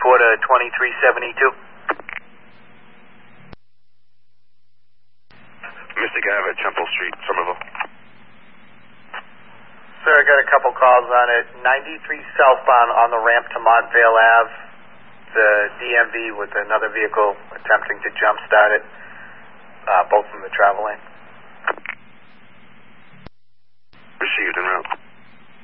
report a 2372. Mystic Ave at Temple Street, Somerville. Sir, I got a couple calls on it. 93 southbound on the ramp to Montvale Ave. The DMV with another vehicle attempting to jump start it, both from the travel lane. Received en route.